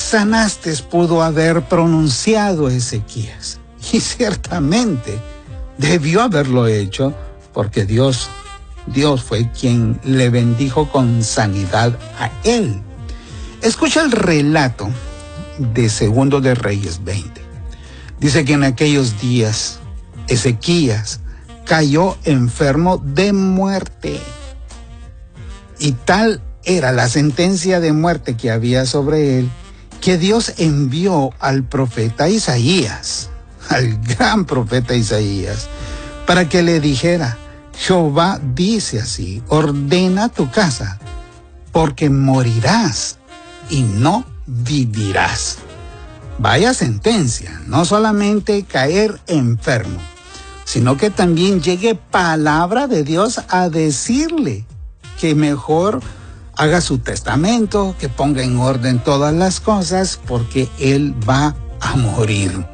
sanaste, pudo haber pronunciado Ezequías. Y ciertamente debió haberlo hecho, porque Dios fue quien le bendijo con sanidad a él. Escucha el relato de Segundo de Reyes 20. Dice que en aquellos días Ezequías cayó enfermo de muerte. Y tal era la sentencia de muerte que había sobre él, que Dios envió al profeta Isaías, al gran profeta Isaías, para que le dijera: Jehová dice así, ordena tu casa, porque morirás y no vivirás. Vaya sentencia, no solamente caer enfermo, sino que también llegue palabra de Dios a decirle que mejor haga su testamento, que ponga en orden todas las cosas, porque él va a morir.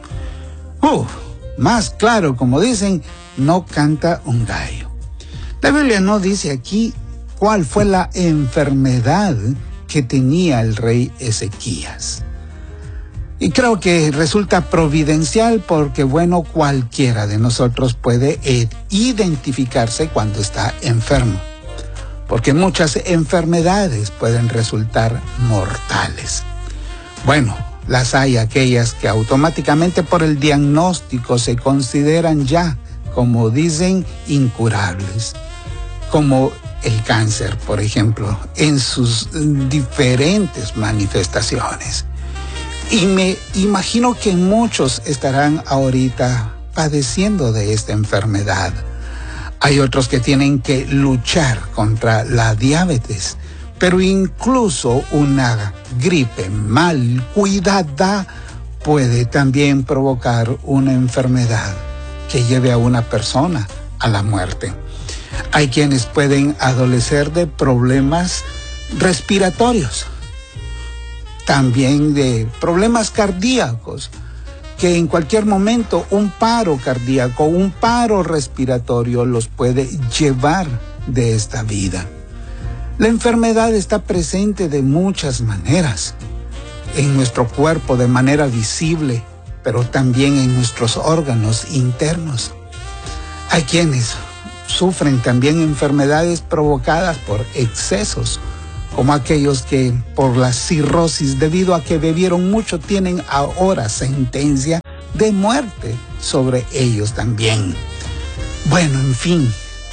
Más claro, como dicen, no canta un gallo. La Biblia no dice aquí cuál fue la enfermedad que tenía el rey Ezequías. Y creo que resulta providencial porque, bueno, cualquiera de nosotros puede identificarse cuando está enfermo. Porque muchas enfermedades pueden resultar mortales. Bueno, las hay aquellas que automáticamente por el diagnóstico se consideran ya, como dicen, incurables. Como el cáncer, por ejemplo, en sus diferentes manifestaciones. Y me imagino que muchos estarán ahorita padeciendo de esta enfermedad. Hay otros que tienen que luchar contra la diabetes, pero incluso una gripe mal cuidada puede también provocar una enfermedad que lleve a una persona a la muerte. Hay quienes pueden adolecer de problemas respiratorios, también de problemas cardíacos, que en cualquier momento un paro cardíaco, un paro respiratorio los puede llevar de esta vida. La enfermedad está presente de muchas maneras, en nuestro cuerpo de manera visible, pero también en nuestros órganos internos. Hay quienes sufren también enfermedades provocadas por excesos, como aquellos que por la cirrosis, debido a que bebieron mucho, tienen ahora sentencia de muerte sobre ellos también. Bueno, en fin,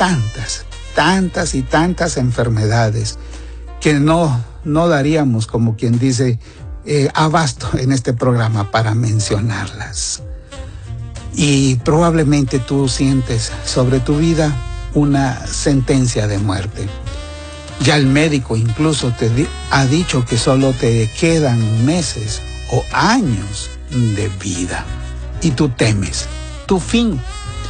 tantas y tantas enfermedades que no daríamos, como quien dice, abasto en este programa para mencionarlas. Y probablemente tú sientes sobre tu vida una sentencia de muerte. Ya el médico incluso te ha dicho que solo te quedan meses o años de vida. Y tú temes tu fin.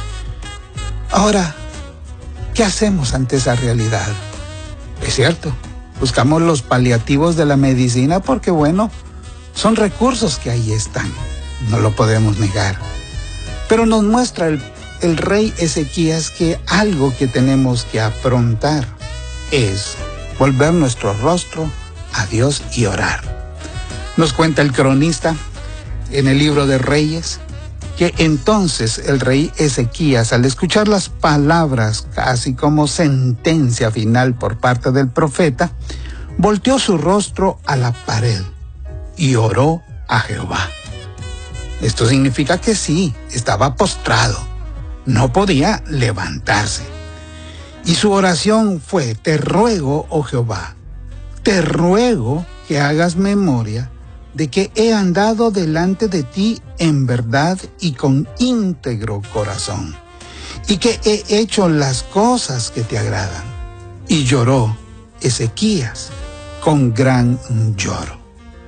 Ahora, ¿qué hacemos ante esa realidad? Es cierto, buscamos los paliativos de la medicina porque, bueno, son recursos que ahí están. No lo podemos negar. Pero nos muestra el rey Ezequías que algo que tenemos que afrontar es volver nuestro rostro a Dios y orar. Nos cuenta el cronista en el libro de Reyes que entonces el rey Ezequías, al escuchar las palabras casi como sentencia final por parte del profeta, volteó su rostro a la pared y oró a Jehová. Esto significa que sí, estaba postrado, no podía levantarse. Y su oración fue: te ruego, oh Jehová, te ruego que hagas memoria de que he andado delante de ti en verdad y con íntegro corazón, y que he hecho las cosas que te agradan. Y lloró Ezequías con gran lloro.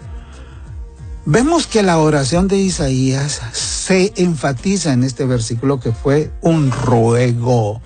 Vemos que la oración de Isaías se enfatiza en este versículo que fue un ruego.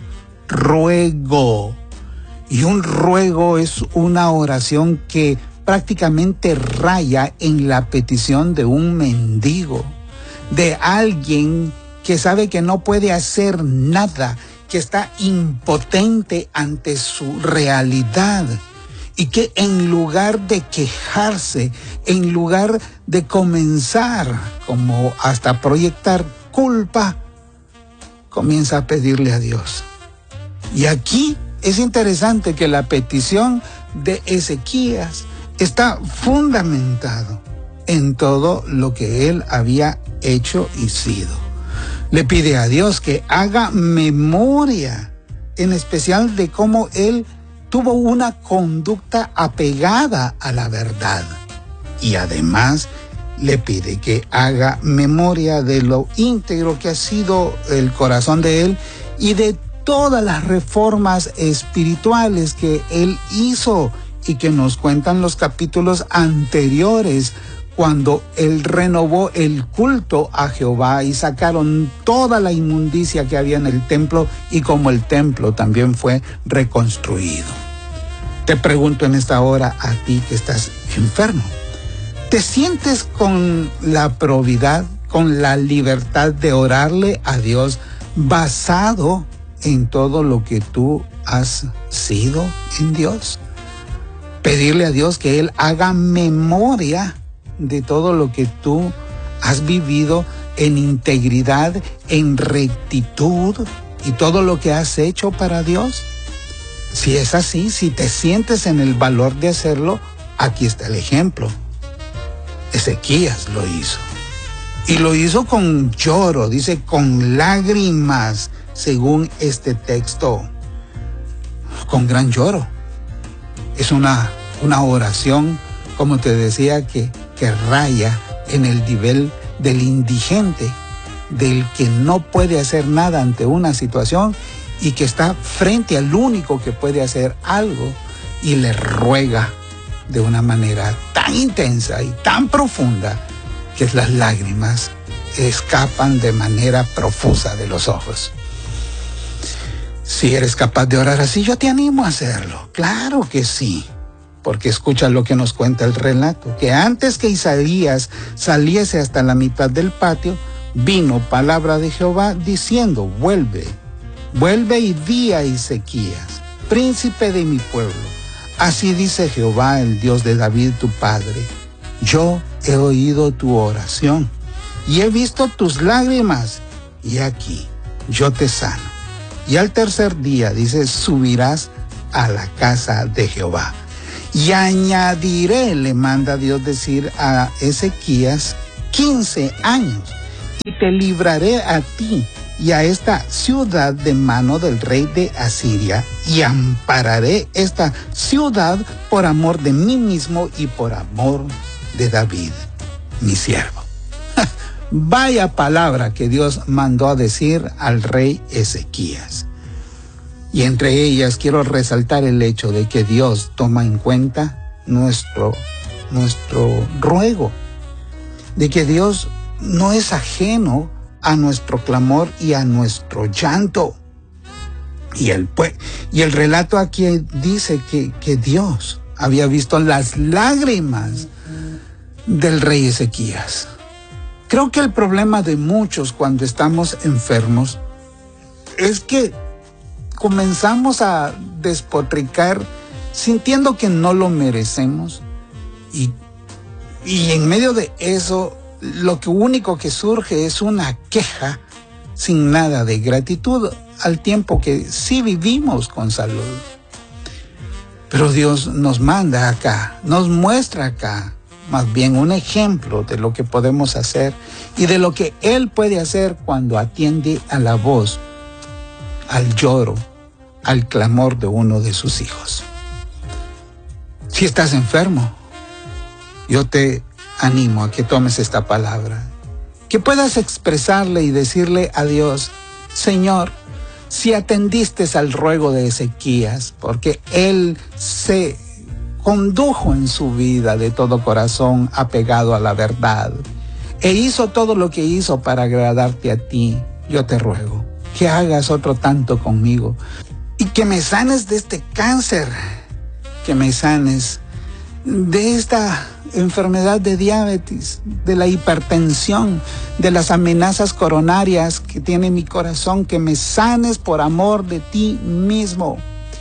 Y un ruego es una oración que prácticamente raya en la petición de un mendigo, de alguien que sabe que no puede hacer nada, que está impotente ante su realidad. y que en lugar de quejarse, en lugar de comenzar como hasta proyectar culpa, comienza a pedirle a Dios. Y aquí es interesante que la petición de Ezequías está fundamentado en todo lo que él había hecho y sido. Le pide a Dios que haga memoria, en especial de cómo él tuvo una conducta apegada a la verdad. Y además le pide que haga memoria de lo íntegro que ha sido el corazón de él y de todas las reformas espirituales que él hizo y que nos cuentan los capítulos anteriores, cuando él renovó el culto a Jehová y sacaron toda la inmundicia que había en el templo y como el templo también fue reconstruido. Te pregunto en esta hora a ti que estás enfermo, ¿te sientes con la probidad, con la libertad de orarle a Dios basado en todo lo que tú has sido en Dios? Pedirle a Dios que Él haga memoria de todo lo que tú has vivido en integridad, en rectitud y todo lo que has hecho para Dios. Si es así, si te sientes en el valor de hacerlo, aquí está el ejemplo. Ezequías lo hizo. Y lo hizo con lloro, dice, con lágrimas, según este texto. Con gran lloro. Es una oración, como te decía, que raya en el nivel del indigente, del que no puede hacer nada ante una situación y que está frente al único que puede hacer algo y le ruega de una manera tan intensa y tan profunda que las lágrimas escapan de manera profusa de los ojos. Si eres capaz de orar así, yo te animo a hacerlo. Claro que sí. Porque escucha lo que nos cuenta el relato, que antes que Isaías saliese hasta la mitad del patio, vino palabra de Jehová diciendo, vuelve y di a Ezequías, príncipe de mi pueblo. Así dice Jehová, el Dios de David tu padre, yo he oído tu oración y he visto tus lágrimas, y aquí yo te sano. Y al tercer día, dice, subirás a la casa de Jehová. Y añadiré, le manda Dios decir a Ezequías, 15 años, y te libraré a ti y a esta ciudad de mano del rey de Asiria, y ampararé esta ciudad por amor de mí mismo y por amor de David, mi siervo. Vaya palabra que Dios mandó a decir al rey Ezequías. Y entre ellas quiero resaltar el hecho de que Dios toma en cuenta nuestro ruego, de que Dios no es ajeno a nuestro clamor y a nuestro llanto. Y el relato aquí dice que Dios había visto las lágrimas del rey Ezequías. Creo que el problema de muchos cuando estamos enfermos es que comenzamos a despotricar sintiendo que no lo merecemos y en medio de eso lo único que surge es una queja sin nada de gratitud, al tiempo que sí vivimos con salud. Pero Dios nos manda acá, nos muestra acá más bien un ejemplo de lo que podemos hacer y de lo que Él puede hacer cuando atiende a la voz, al lloro, al clamor de uno de sus hijos. Si estás enfermo, yo te animo a que tomes esta palabra, que puedas expresarle y decirle a Dios, Señor, si atendiste al ruego de Ezequías, porque él se condujo en su vida de todo corazón apegado a la verdad e hizo todo lo que hizo para agradarte a ti, yo te ruego que hagas otro tanto conmigo y que me sanes de este cáncer, que me sanes de esta enfermedad de diabetes, de la hipertensión, de las amenazas coronarias que tiene mi corazón, que me sanes por amor de ti mismo,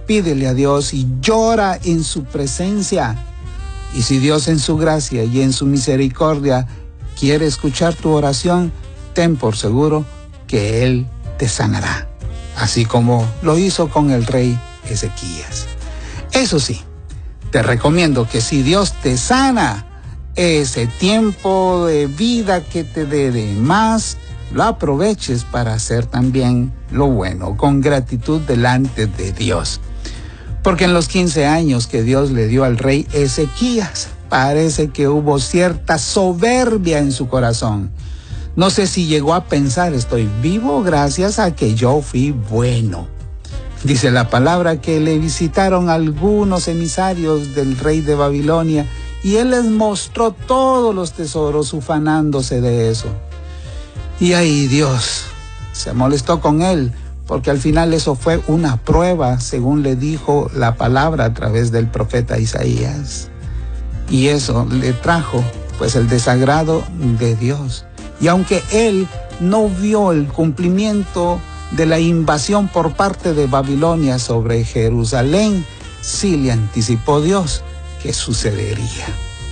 pídele a Dios y llora en su presencia. Y si Dios en su gracia y en su misericordia quiere escuchar tu oración, ten por seguro que Él te sanará, así como lo hizo con el rey Ezequías. Eso sí, te recomiendo que si Dios te sana, ese tiempo de vida que te dé de más, lo aproveches para hacer también lo bueno, con gratitud delante de Dios. Porque en los 15 años que Dios le dio al rey Ezequías, parece que hubo cierta soberbia en su corazón. No sé si llegó a pensar, estoy vivo gracias a que yo fui bueno. Dice la palabra que le visitaron algunos emisarios del rey de Babilonia y él les mostró todos los tesoros ufanándose de eso. Y ahí Dios se molestó con él, porque al final eso fue una prueba, según le dijo la palabra a través del profeta Isaías. Y eso le trajo pues el desagrado de Dios. Y aunque él no vio el cumplimiento de la invasión por parte de Babilonia sobre Jerusalén, sí le anticipó Dios que sucedería.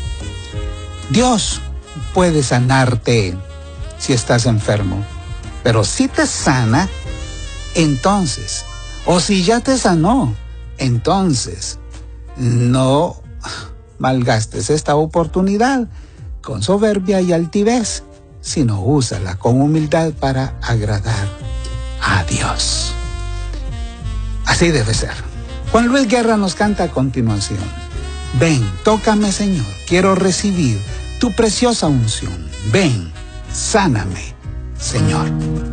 Dios puede sanarte si estás enfermo, pero si te sana, entonces, o si ya te sanó, entonces no malgastes esta oportunidad con soberbia y altivez, sino úsala con humildad para agradar a Dios. Así debe ser. Juan Luis Guerra nos canta a continuación: ven, tócame, Señor, quiero recibir tu preciosa unción. Ven, sáname, Señor.